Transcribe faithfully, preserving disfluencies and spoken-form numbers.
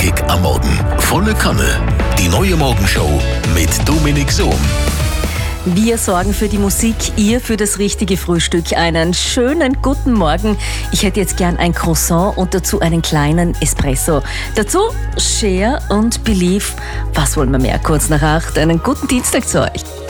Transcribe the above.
Richtig am Morgen. Volle Kanne. Die neue Morgenshow mit Dominik Sohm. Wir sorgen für die Musik, ihr für das richtige Frühstück. Einen schönen guten Morgen. Ich hätte jetzt gern ein Croissant und dazu einen kleinen Espresso. Dazu Share und Believe. Was wollen wir mehr? Kurz nach acht. Einen guten Dienstag zu euch.